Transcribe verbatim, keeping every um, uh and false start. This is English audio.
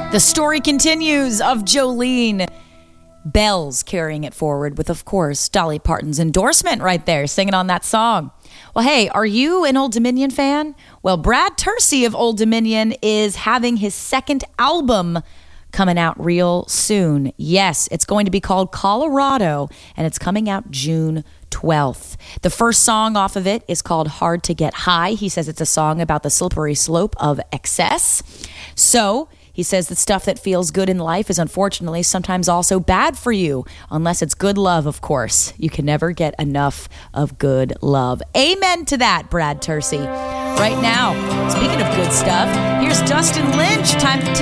The story continues of Jolene. Bells carrying it forward with, of course, Dolly Parton's endorsement right there, singing on that song. Well, hey, are you an Old Dominion fan? Well, Brad Tercey of Old Dominion is having his second album coming out real soon. Yes, it's going to be called Colorado, and it's coming out June twelfth. The first song off of it is called Hard to Get High. He says it's a song about the slippery slope of excess. So he says the stuff that feels good in life is unfortunately sometimes also bad for you, unless it's good love, of course. You can never get enough of good love. Amen to that, Brad Tercey. Right now, speaking of good stuff, here's Dustin Lynch. Time to